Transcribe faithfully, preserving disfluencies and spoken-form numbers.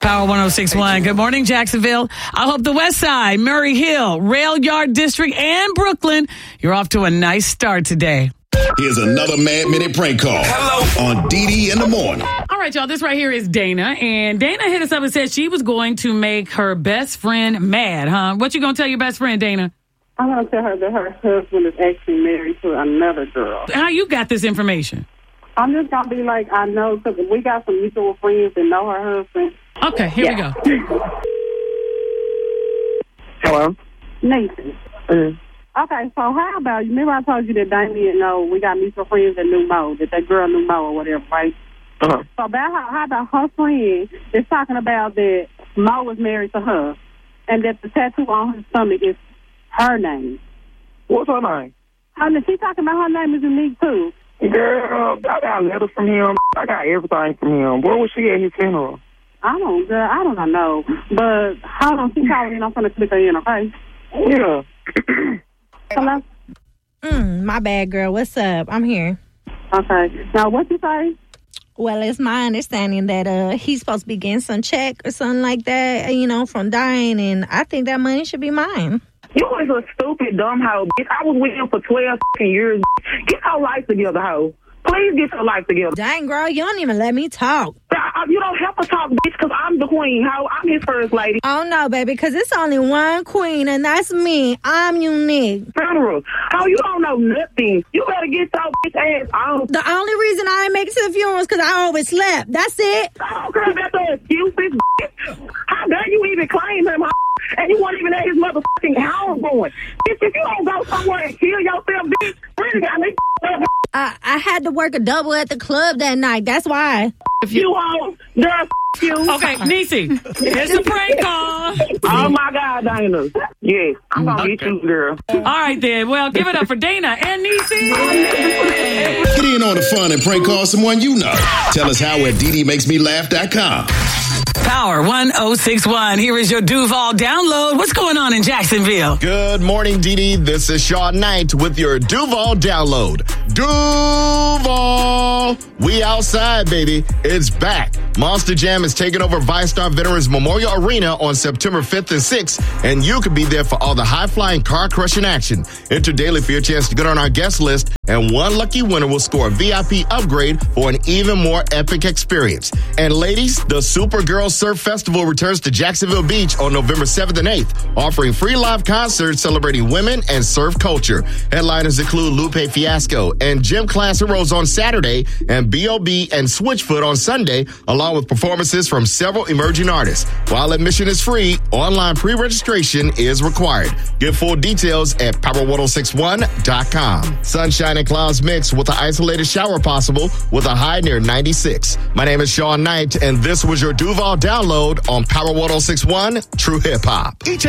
Power one oh six point one. Good morning, Jacksonville. I hope the West Side, Murray Hill, Rail Yard District, and Brooklyn, you're off to a nice start today. Here's another Mad Minute prank call. Hello. On D D in the morning. All right, y'all, this right here is Dana. And Dana hit us up and said she was going to make her best friend mad, huh? What you going to tell your best friend, Dana? I'm going to tell her that her husband is actually married to another girl. How you got this information? I'm just going to be like, I know, because we got some mutual friends that know her husband. Okay, here yeah. we go. Hello? Nathan. Mm. Okay, so how about you? Remember I told you that Damien know we got mutual friends that knew Mo, that that girl knew Mo or whatever, right? Uh-huh. So about how, how about her friend is talking about that Mo was married to her and that the tattoo on her stomach is her name. What's her name? Her, she's talking about her name is unique, too. Girl, I got letters from him. I got everything from him. Where was she at his funeral? I don't, girl, I don't know. But hold on, she's calling in. I'm going to click her in, okay? Yeah. Hello? Mm, my bad, girl. What's up? I'm here. Okay. Now, what you say? Well, it's my understanding that uh he's supposed to be getting some check or something like that, you know, from Diane, and I think that money should be mine. You was a stupid, dumb hoe, bitch. I was with him for twelve years. Get your life together, hoe. Please get your life together. Dang, girl, you don't even let me talk. You don't have to talk, bitch, because I'm the queen, hoe. I'm his first lady. Oh, no, baby, because it's only one queen, and that's me. I'm unique. Funeral. How you don't know nothing? You better get your bitch ass on. The only reason I didn't make it to the funeral is because I always slept. That's it. I don't care about the excuses, bitch. How dare you even claim him, hoe? And you weren't even at his motherfucking house going. Bitch, if you don't go somewhere and kill yourself, bitch, really got me I, I had to work a double at the club that night. That's why. If you all, girl, you. Okay, Niecy, it's a prank call. Oh, my God, Dana. Yes, I'm going to Okay. get you, girl. All right, then. Well, give it up for Dana and Niecy. Get in on the fun and prank call someone you know. Tell us how at D D makes me laugh dot com. Power one oh six point one. Here is your Duval download. What's going on in Jacksonville? Good morning, Dee Dee. This is Sean Knight with your Duval download. Duval! We outside, baby. It's back. Monster Jam is taking over VyStar Veterans Memorial Arena on September fifth and sixth, and you can be there for all the high-flying, car-crushing action. Enter daily for your chance to get on our guest list, and one lucky winner will score a V I P upgrade for an even more epic experience. And ladies, the Supergirl Surf Festival returns to Jacksonville Beach on November seventh and eighth, offering free live concerts celebrating women and surf culture. Headliners include Lupe Fiasco and Gym Class Heroes on Saturday, and B O B and Switchfoot on Sunday, along with performances from several emerging artists. While admission is free, online pre-registration is required. Get full details at power one oh six one dot com. Sunshine and clouds mix with an isolated shower possible with a high near ninety-six. My name is Sean Knight, and this was your Duval download on Power one oh six point one True Hip Hop. Each